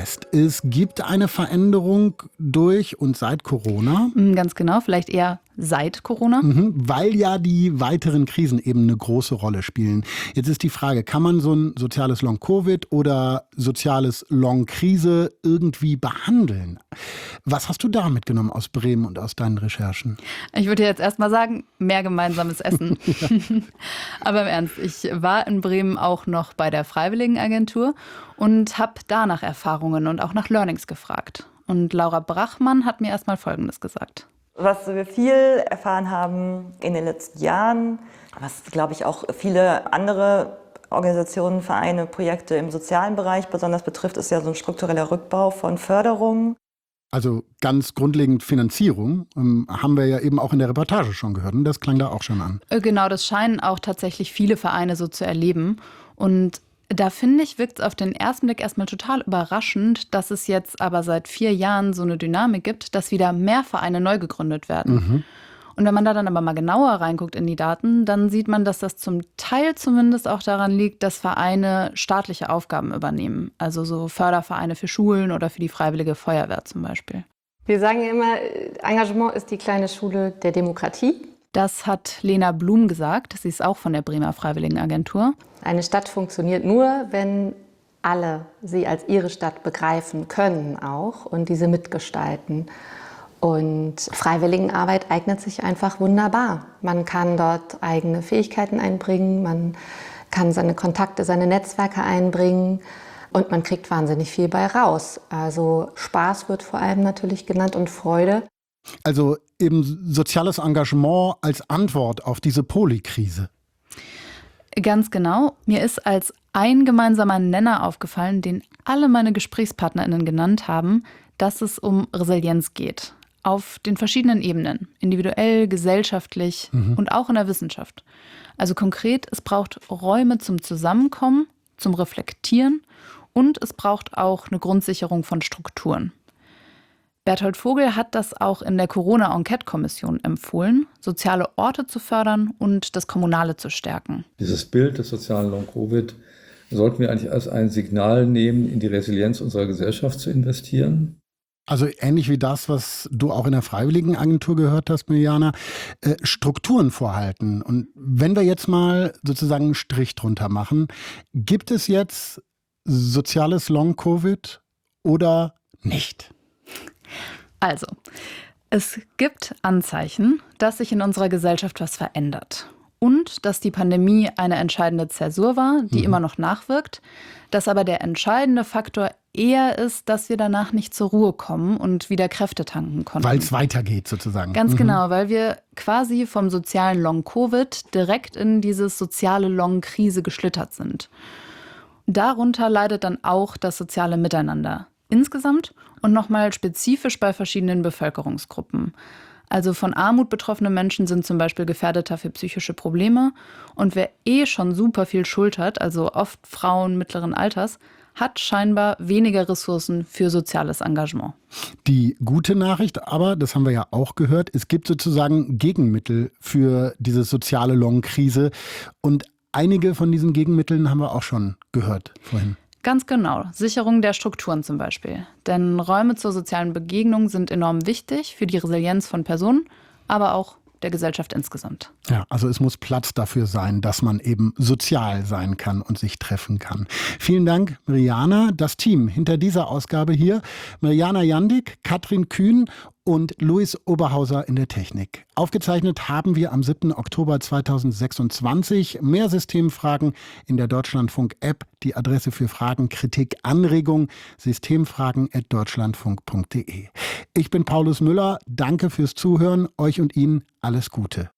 fest. Es gibt eine Veränderung durch und seit Corona. Ganz genau, vielleicht eher seit Corona. Weil ja die weiteren Krisen eben eine große Rolle spielen. Jetzt ist die Frage, kann man so ein soziales Long-Covid oder soziales Long-Krise irgendwie behandeln? Was hast du da mitgenommen aus Bremen und aus deinen Recherchen? Ich würde jetzt erst mal sagen, mehr gemeinsames Essen. Aber im Ernst, ich war in Bremen auch noch bei der Freiwilligenagentur und habe da nach Erfahrungen und auch nach Learnings gefragt. Und Laura Brachmann hat mir erst mal Folgendes gesagt. Was wir viel erfahren haben in den letzten Jahren, was, glaube ich, auch viele andere Organisationen, Vereine, Projekte im sozialen Bereich besonders betrifft, ist ja so ein struktureller Rückbau von Förderungen. Also ganz grundlegend Finanzierung, haben wir ja eben auch in der Reportage schon gehört. Und das klang da auch schon an. Genau, das scheinen auch tatsächlich viele Vereine so zu erleben. Und da finde ich, wirkt es auf den ersten Blick erstmal total überraschend, dass es jetzt aber seit 4 Jahren so eine Dynamik gibt, dass wieder mehr Vereine neu gegründet werden. Und wenn man da dann aber mal genauer reinguckt in die Daten, dann sieht man, dass das zum Teil zumindest auch daran liegt, dass Vereine staatliche Aufgaben übernehmen. Also so Fördervereine für Schulen oder für die Freiwillige Feuerwehr zum Beispiel. Wir sagen ja immer, Engagement ist die kleine Schule der Demokratie. Das hat Lena Blum gesagt. Sie ist auch von der Bremer Freiwilligenagentur. Eine Stadt funktioniert nur, wenn alle sie als ihre Stadt begreifen können auch und diese mitgestalten. Und Freiwilligenarbeit eignet sich einfach wunderbar. Man kann dort eigene Fähigkeiten einbringen, man kann seine Kontakte, seine Netzwerke einbringen und man kriegt wahnsinnig viel bei raus. Also Spaß wird vor allem natürlich genannt und Freude. Also eben soziales Engagement als Antwort auf diese Polykrise. Ganz genau. Mir ist als ein gemeinsamer Nenner aufgefallen, den alle meine GesprächspartnerInnen genannt haben, dass es um Resilienz geht. Auf den verschiedenen Ebenen. Individuell, gesellschaftlich und auch in der Wissenschaft. Also konkret, es braucht Räume zum Zusammenkommen, zum Reflektieren und es braucht auch eine Grundsicherung von Strukturen. Berthold Vogel hat das auch in der Corona-Enquete-Kommission empfohlen, soziale Orte zu fördern und das Kommunale zu stärken. Dieses Bild des sozialen Long-Covid sollten wir eigentlich als ein Signal nehmen, in die Resilienz unserer Gesellschaft zu investieren. Also ähnlich wie das, was du auch in der Freiwilligenagentur gehört hast, Mirjana, Strukturen vorhalten. Und wenn wir jetzt mal sozusagen einen Strich drunter machen, gibt es jetzt soziales Long-Covid oder nicht? Also, es gibt Anzeichen, dass sich in unserer Gesellschaft was verändert. Und dass die Pandemie eine entscheidende Zäsur war, die immer noch nachwirkt. Dass aber der entscheidende Faktor eher ist, dass wir danach nicht zur Ruhe kommen und wieder Kräfte tanken konnten. Weil es weitergeht sozusagen. Ganz genau, weil wir quasi vom sozialen Long-Covid direkt in dieses soziale Long-Krise geschlittert sind. Darunter leidet dann auch das soziale Miteinander. Insgesamt und nochmal spezifisch bei verschiedenen Bevölkerungsgruppen. Also von Armut betroffene Menschen sind zum Beispiel gefährdeter für psychische Probleme. Und wer schon super viel schultert, also oft Frauen mittleren Alters, hat scheinbar weniger Ressourcen für soziales Engagement. Die gute Nachricht aber, das haben wir ja auch gehört, es gibt sozusagen Gegenmittel für diese soziale Long-Krise. Und einige von diesen Gegenmitteln haben wir auch schon gehört vorhin. Ganz genau. Sicherung der Strukturen zum Beispiel. Denn Räume zur sozialen Begegnung sind enorm wichtig für die Resilienz von Personen, aber auch der Gesellschaft insgesamt. Ja, also es muss Platz dafür sein, dass man eben sozial sein kann und sich treffen kann. Vielen Dank, Mirjana. Das Team hinter dieser Ausgabe hier, Mirjana Jandik, Katrin Kühn und Luis Oberhauser in der Technik. Aufgezeichnet haben wir am 7. Oktober 2026. Mehr Systemfragen in der Deutschlandfunk-App. Die Adresse für Fragen, Kritik, Anregung systemfragen@deutschlandfunk.de. Ich bin Paulus Müller. Danke fürs Zuhören. Euch und Ihnen alles Gute.